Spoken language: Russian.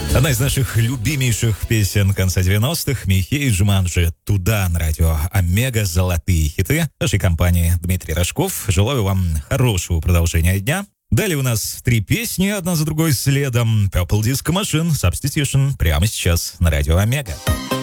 Одна из наших любимейших песен конца 90-х Михей Джуманджи «Туда» на радио «Омега». Золотые хиты нашей компании. Дмитрий Рожков. Желаю вам хорошего продолжения дня. Далее у нас 3 песни, одна за другой следом. Purple Disco Machine, Substitution, прямо сейчас на радио «Омега».